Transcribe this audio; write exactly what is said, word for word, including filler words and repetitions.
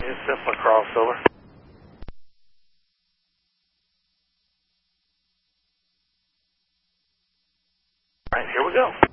It's simply crossover. All right, here we go.